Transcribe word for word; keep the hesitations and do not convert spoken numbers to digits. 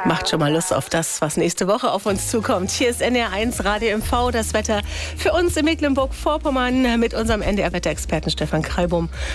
Macht schon mal Lust auf das, was nächste Woche auf uns zukommt. Hier ist N D R eins Radio M V, das Wetter für uns in Mecklenburg-Vorpommern mit unserem N D R-Wetterexperten Stefan Kreibum.